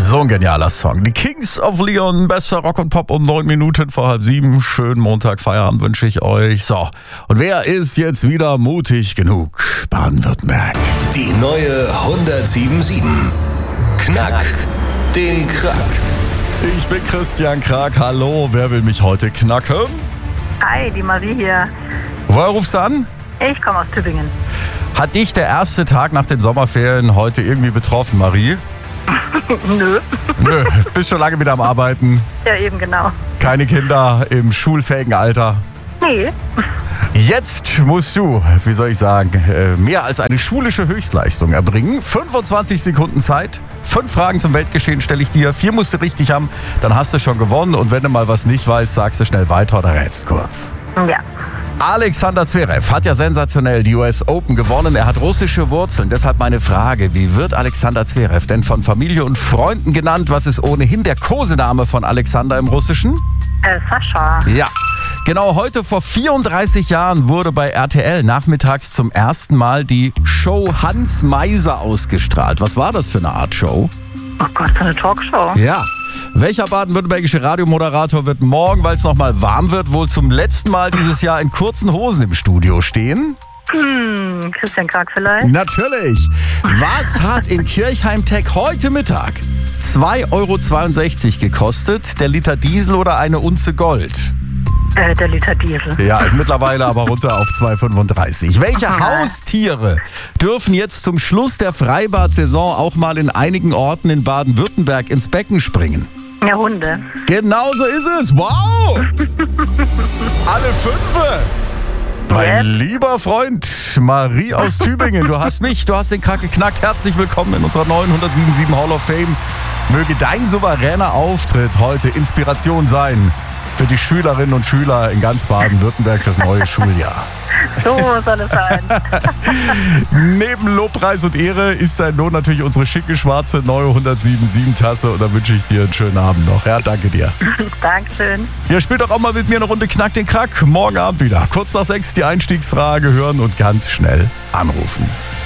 So ein genialer Song. Die Kings of Leon, bester Rock und Pop um 9 Minuten vor 6:30. Schönen Montagfeierabend wünsche ich euch. So, und wer ist jetzt wieder mutig genug? Baden-Württemberg. Die neue 107.7. Knack den Krack. Ich bin Christian Krack. Hallo, wer will mich heute knacken? Hi, die Marie hier. Woher rufst du an? Ich komme aus Tübingen. Hat dich der erste Tag nach den Sommerferien heute irgendwie betroffen, Marie? Nö. Nö, bist schon lange wieder am Arbeiten. Ja, eben genau. Keine Kinder im schulfähigen Alter. Nee. Jetzt musst du, wie soll ich sagen, mehr als eine schulische Höchstleistung erbringen. 25 Sekunden Zeit. 5 Fragen zum Weltgeschehen stelle ich dir. 4 musst du richtig haben, dann hast du schon gewonnen. Und wenn du mal was nicht weißt, sagst du schnell weiter oder rätst kurz. Ja. Alexander Zverev hat ja sensationell die US Open gewonnen. Er hat russische Wurzeln. Deshalb meine Frage, wie wird Alexander Zverev denn von Familie und Freunden genannt? Was ist ohnehin der Kosename von Alexander im Russischen? Sascha. Ja. Genau heute vor 34 Jahren wurde bei RTL nachmittags zum ersten Mal die Show Hans Meiser ausgestrahlt. Was war das für eine Art Show? Oh Gott, so eine Talkshow. Ja. Welcher baden-württembergische Radiomoderator wird morgen, weil es nochmal warm wird, wohl zum letzten Mal dieses Jahr in kurzen Hosen im Studio stehen? Christian Krack vielleicht? Natürlich. Was hat in Kirchheim-Tech heute Mittag 2,62 € gekostet? Der Liter Diesel oder eine Unze Gold? Der Liter Diesel. Ja, ist mittlerweile aber runter auf 2,35. Welche Haustiere dürfen jetzt zum Schluss der Freibad-Saison auch mal in einigen Orten in Baden-Württemberg ins Becken springen? Ja, Hunde. Genau so ist es. Wow! Alle 5. Mein lieber Freund Marie aus Tübingen, du hast den Krack geknackt. Herzlich willkommen in unserer neuen 107.7 Hall of Fame. Möge dein souveräner Auftritt heute Inspiration sein für die Schülerinnen und Schüler in ganz Baden-Württemberg fürs neue Schuljahr. So soll es sein. Neben Lobpreis und Ehre ist dein Lohn natürlich unsere schicke schwarze neue 107.7 Tasse und da wünsche ich dir einen schönen Abend noch. Ja, danke dir. Dankeschön. Ja, spielt doch auch mal mit mir eine Runde Knack den Krack. Morgen Abend wieder. Kurz nach 6 die Einstiegsfrage hören und ganz schnell anrufen.